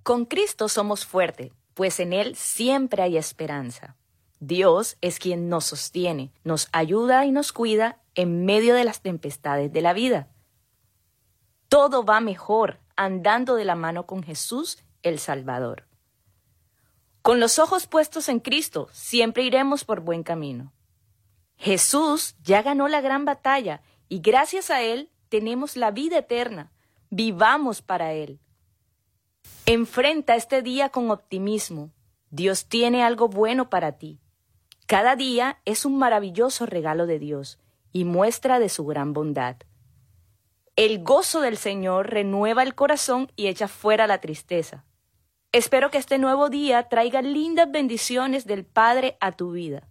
Con Cristo somos fuertes, pues en Él siempre hay esperanza. Dios es quien nos sostiene, nos ayuda y nos cuida en medio de las tempestades de la vida. Todo va mejor andando de la mano con Jesús, el Salvador. Con los ojos puestos en Cristo, siempre iremos por buen camino. Jesús ya ganó la gran batalla y gracias a Él tenemos la vida eterna. Vivamos para Él. Enfrenta este día con optimismo. Dios tiene algo bueno para ti. Cada día es un maravilloso regalo de Dios y muestra de su gran bondad. El gozo del Señor renueva el corazón y echa fuera la tristeza. Espero que este nuevo día traiga lindas bendiciones del Padre a tu vida.